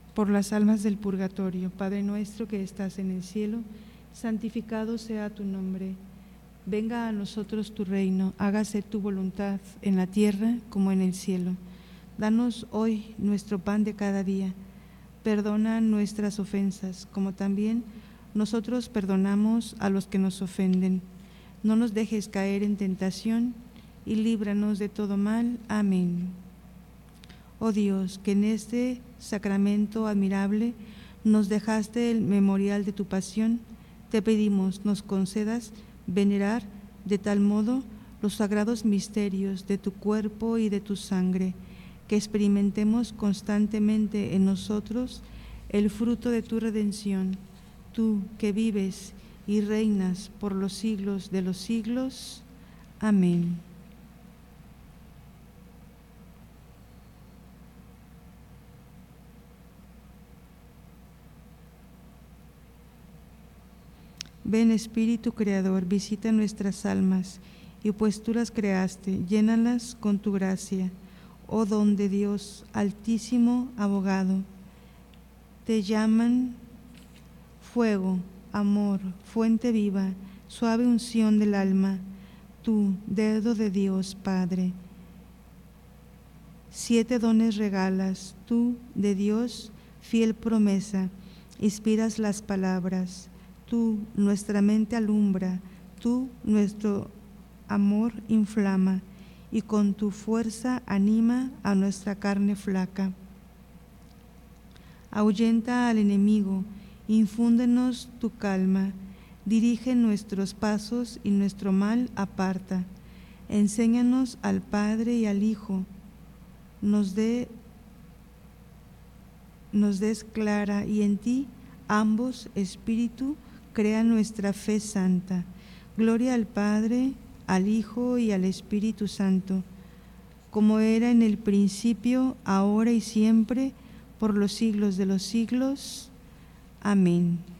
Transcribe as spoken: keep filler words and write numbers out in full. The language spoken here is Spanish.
por las almas del purgatorio. Padre nuestro que estás en el cielo, santificado sea tu nombre. Venga a nosotros tu reino, hágase tu voluntad en la tierra como en el cielo. Danos hoy nuestro pan de cada día. Perdona nuestras ofensas, como también nosotros perdonamos a los que nos ofenden. No nos dejes caer en tentación y líbranos de todo mal. Amén. Oh Dios, que en este sacramento admirable nos dejaste el memorial de tu pasión, te pedimos nos concedas venerar de tal modo los sagrados misterios de tu cuerpo y de tu sangre, que experimentemos constantemente en nosotros el fruto de tu redención, tú que vives y reinas por los siglos de los siglos. Amén. Ven Espíritu Creador, visita nuestras almas, y pues tú las creaste, llénalas con tu gracia. Oh don de Dios, altísimo abogado, te llaman fuego, amor, fuente viva, suave unción del alma, tú, dedo de Dios Padre. Siete dones regalas, tú, de Dios, fiel promesa, inspiras las palabras. Tú, nuestra mente alumbra, tú, nuestro amor inflama, y con tu fuerza anima a nuestra carne flaca. Ahuyenta al enemigo, infúndenos tu calma, dirige nuestros pasos y nuestro mal aparta. Enséñanos al Padre y al Hijo, nos dé, nos des clara, y en ti, ambos, Espíritu, crea nuestra fe santa. Gloria al Padre, al Hijo y al Espíritu Santo, como era en el principio, ahora y siempre, por los siglos de los siglos. Amén.